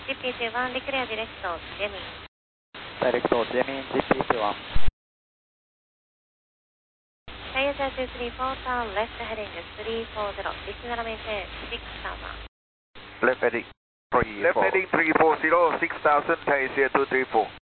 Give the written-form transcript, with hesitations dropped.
GP21 declare direct to Jimmy. Direct to Jimmy, GP21. Toyota 234, turn left heading 340, descend maintain 6000. Left heading 340, 6000, Tasia 234.